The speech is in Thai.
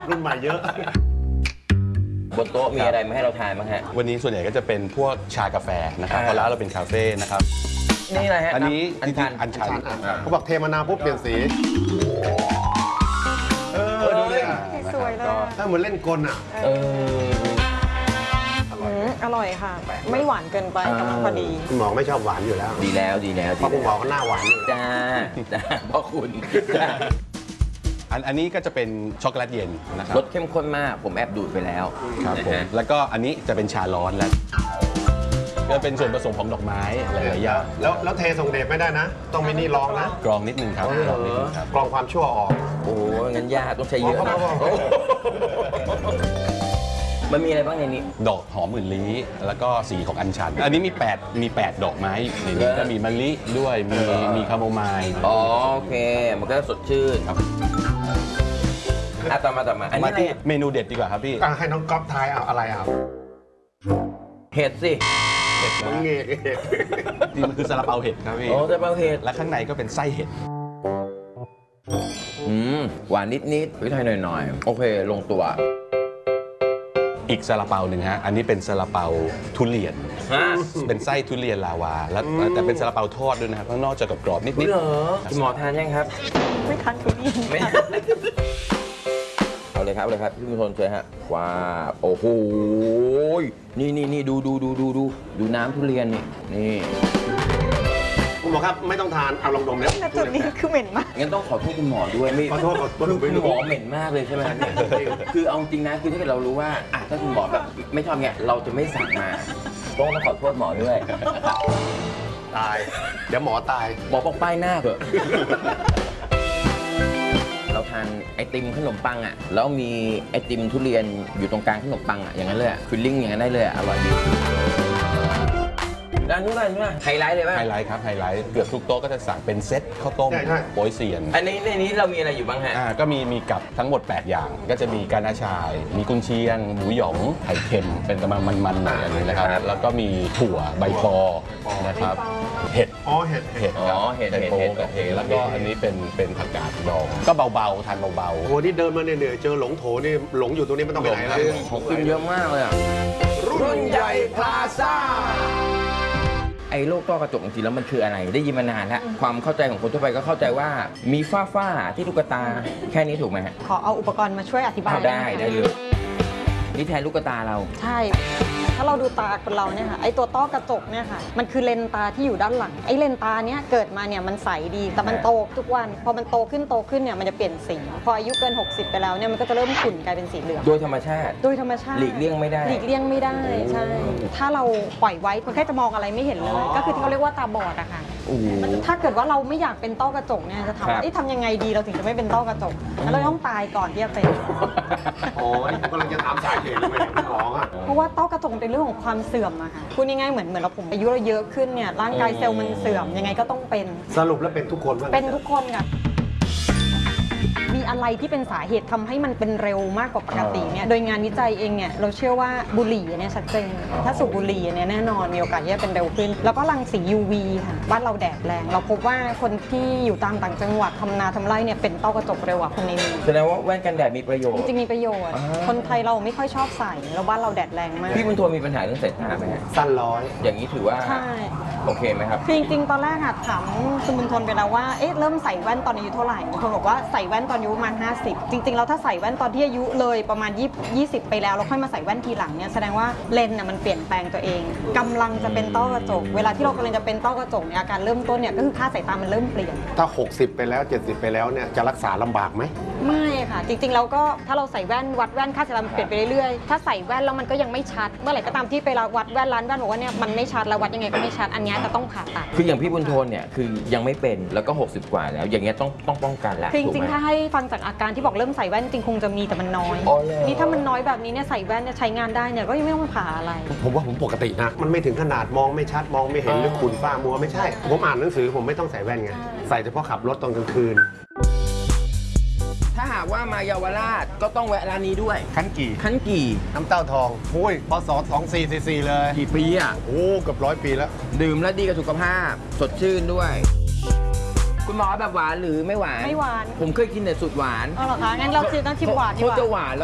รุ่นใหม่เยอะบนโต๊ะมีอะไรมาให้เราทานบ้างฮะวันนี้ส่วนใหญ่ก็จะเป็นพวกชากาแฟนะครับเพราะร้านเราเป็นคาเฟ่นะครับนี่อะไรฮะอันนี้อัญชันอัญชันเขาบอกเทมะนาวปุ๊บเปลี่ยนสีดูดิสวยเลยถ้าเหมือนเล่นกลอ่ะอร่อยค่ะ ไม่หวานเกินไปกำลังพอดีคุณหมอไม่ชอบหวานอยู่แล้วดีแล้วเพราะคุณหมอเขาหน้าหวานอยู่จ้าพ่อคุณอันนี้ก็จะเป็นช็อกโกแลตเย็นนะครับรสเข้มข้นมากผมแอบดูดไปแล้วครับผมแล้วก็อันนี้จะเป็นชาร้อนแล้วก็เป็นส่วนผสมของดอกไม้หลายๆอย่างแล้วเทส่งเดชไม่ได้นะ ต้องมีนี่รองนะกรองนิดนึงครับกรองนิดนึงครับกรองความชั่วออกโอ้งั้นยากต้องใช้เยอะนะมันมีอะไรบ้างในนี้ดอกหอมหมื่นลี้แล้วก็สีของอัญชันอันนี้มี8ดอกไม้ในนี้ก็มีมะลิด้วยมีคาโมไมล์อ๋อโอเคมันก็สดชื่นครับต่อมาอันนี้มาอะไรที่เมนูเด็ดดีกว่าครับพี่ให้น้องก๊อฟทายเอาอะไรเอาเห็ดสิน้องเงกเห็ดนี่มันคือซาลาเปาเห็ดครับพี่โอ้ซาลาเปาเห็ดและข้างในก็เป็นไส้เห็ดหวานนิดพริกไทยหน่อยๆโอเคลงตัวอีกซาลาเปาหนึ่งฮะอันนี้เป็นซาลาเปาทุเรียนเป็นไส้ทุเรียนลาวาแล้วแต่เป็นซาลาเปาทอดด้วยนะครับข้างนอกจะกรอบๆนิดๆเหรอคุณหมอทานยังครับไม่ทานทุเรียนไม่เอาเลยครับพี่มุทนเชิญฮะว้าโอ้โหนี่ดูน้ำทุเรียนนี่คุณหมอครับไม่ต้องทานเอาลองดมแล้วแต่จุดนี้คือเหม็นมากงั้นต้องขอโทษคุณหมอด้วยไม่ขอโทษคุณหมอเหม็นมากเลยใช่ไหมคือเอาจริงนะคือถ้าเกิดเรารู้ว่าถ้าคุณหมอแบบไม่ชอบเนี่ยเราจะไม่สั่งมาต้องขอโทษหมอด้วยตายเดี๋ยวหมอตายหมอบอกป้ายหน้าเถอะเราทานไอติมขนมปังแล้วมีไอติมทุเรียนอยู่ตรงกลางขนมปังอย่างนั้นเลยฟิลลิ่งอย่างนั้นได้เลยอร่อยดีด้านนู้นไฮไลท์เลยป่ะไฮไลท์ครับไฮไลท์เกือบทุกโต๊ะก็จะสั่งเป็นเซตข้าวต้มโป๊ยเซียนอันนี้ในนี้เรามีอะไรอยู่บ้างฮะก็มีกับทั้งหมด8อย่างก็จะมีกานาชายมีกุนเชียงหมูหยองไข่เค็มเป็นประมาณมันๆหน่อยอันนี้นะครับแล้วก็มีถั่วใบปอนะครับเห็ดเห็ดโป๊กับเห็ดแล้วก็อันนี้เป็นผักกาดดองก็เบาๆทานเบาๆโอ้ที่เดินมาเนี่ยเจอหลงโถนี่หลงอยู่ตรงนี้ไม่ต้องไปไหนแล้วของกินเยอะมากเลยรุ่นใหญ่พลาซ่าไอ้โรคต้อกระจกจริงๆแล้วมันคืออะไรได้ยินมานานแล้วความเข้าใจของคนทั่วไปก็เข้าใจว่ามีฝ้าที่ลูกตาแค่นี้ถูกไหมฮะขอเอาอุปกรณ์มาช่วยอธิบายได้เลยนี่แทนลูกตาเราใช่ถ้าเราดูตาคนเราเนี่ยค่ะไอ้ตัวต้อกระจกเนี่ยค่ะมันคือเลนตาที่อยู่ด้านหลังไอ้เลนตาเนี้ยเกิดมาเนี่ยมันใสดีแต่มันโตทุกวันพอมันโตขึ้นเนี่ยมันจะเปลี่ยนสีพออายุเกิน60ไปแล้วเนี่ยมันก็จะเริ่มขุ่นกลายเป็นสีเหลืองโดยธรรมชาติหลีกเลี่ยงไม่ได้ใช่ถ้าเราปล่อยไว้คนแค่จะมองอะไรไม่เห็นเลยก็คือที่เขาเรียกว่าตาบอดอะค่ะถ้าเกิดว่าเราไม่อยากเป็นต้อกระจกเนี่ยจะถามว่าทำยังไงดีเราถึงจะไม่เป็นต้อกระจกแล้วเราต้องตายก่อนที่จะเป็นโอ้ยผมกำลังจะถามสาเหตุเลยคุณหมอเพราะว่าต้อกระจกเป็นเรื่องของความเสื่อมอะค่ะพูดง่ายๆเหมือนเราผมอายุเราเยอะขึ้นเนี่ยร่างกายเซลล์มันเสื่อมยังไงก็ต้องเป็นสรุปแล้วเป็นทุกคนเป็นทุกคนค่ะมีอะไรที่เป็นสาเหตุทำให้มันเป็นเร็วมากกว่าปกติเนี่ยโดยงานวิจัยเองเนี่ยเราเชื่อว่าบุหรี่เนี่ยชัดเจนถ้าสูบบุหรี่เนี่ยแน่นอนมีโอกาสที่จะเป็นเร็วขึ้นแล้วก็รังสี UV ค่ะบ้านเราแดดแรงเราพบว่าคนที่อยู่ตามต่างจังหวัดทำนาทำไร่เนี่ยเป็นต้อกระจกเร็วกว่าคนในเมืองแสดงว่าแว่นกันแดดมีประโยชน์จริงๆมีประโยชน์คนไทยเราไม่ค่อยชอบใส่แล้วบ้านเราแดดแรงมากพี่บุญทวนมีปัญหาเรื่องสายตาไหมสั้นร้อยอย่างนี้ถือว่าใช่โอเคไหมครับจริงๆตอนแรกถามคุณบุญทนไปแล้วว่าเริ่มใส่แว่นตอนอายุเท่าไหร่บุญทนบอกว่าใส่แว่นตอนอายุประมาณ50จริงๆแล้วถ้าใส่แว่นตอนที่อายุเลยประมาณ20ไปแล้วค่อยมาใส่แว่นทีหลังเนี่ยแสดงว่าเลนส์มันเปลี่ยนแปลงตัวเองกำลังจะเป็นต้อกระจกเวลาที่เรากำลังจะเป็นต้อกระจกเนี่ยอาการเริ่มต้นเนี่ยก็คือค่าสายตามันเริ่มเปลี่ยนถ้า60ไปแล้ว70ไปแล้วเนี่ยจะรักษาลำบากไหมไม่ค่ะจริงๆแล้วก็ถ้าเราใส่แว่นวัดแว่นค่าสายตาเปลี่ยนไปเรื่อยๆถ้าใส่แว่นแล้วมันก็ยังไม่ชัดเมื่อไหร่ก็ตามที่ไปวัดแว่นร้านแว่นบอกว่าเนี่ยมันไม่ชัดแล้ววัดยังไงก็ไม่ชัดอันนี้จะต้องผ่าตัดคืออย่างพี่บุญโทนเนี่ยคือยังไม่เป็นแล้วก็60กว่าแล้วอย่างเงี้ยต้องป้องกันแล้วจริงๆถ้าให้ฟังจากอาการที่บอกเริ่มใส่แว่นจริงคงจะมีแต่มันน้อยนี่ถ้ามันน้อยแบบนี้เนี่ยใส่แว่นใช้งานได้เนี่ยก็ยังไม่ต้องผ่าอะไรผมว่าผมปกตินะมันไม่ถึงขนาดมองไม่ชัดมองไม่เห็นหรือขุ่นฟ้ามัวไม่ใช่ผมอ่านหนังสือผมไม่ต้องใส่แว่นไงใส่เฉพาะขับรถตอนกลางคืนถ้าหากว่ามาเยาวราชก็ต้องแวะร้านนี้ด้วยขันกี่น้ำเต้าทองโอ้ยพศ2444เลยกี่ปีโอ้เกือบ100 ปีแล้วดื่มแล้วดีกับสุขภาพสดชื่นด้วยก๋คุณหมอแบบหวานหรือไม่หวานไม่หวานผมเคยกินแต่สูตรหวานเอาเหรอคะงั้นเราต้องชิมหวานดีกว่าเขาจะหวาน